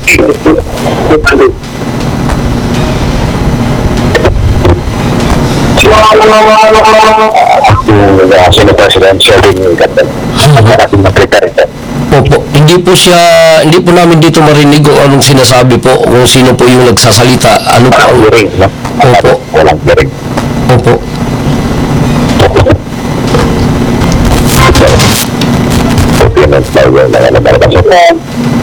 Sino presidential din kapag natin na-prepare ito. Opo, hindi po namin dito marinig kung anong sinasabi po, kung sino po yung nagsasalita, ano po ang... Hearing, no? Opo. Walang hearing. Opo. Opinions na yun, na